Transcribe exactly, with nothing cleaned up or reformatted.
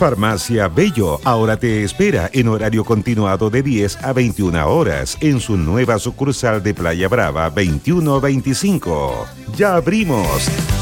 Farmacia Bello ahora te espera en horario continuado de diez a veintiuna horas en su nueva sucursal de Playa Brava veintiuno veinticinco. ¡Ya abrimos!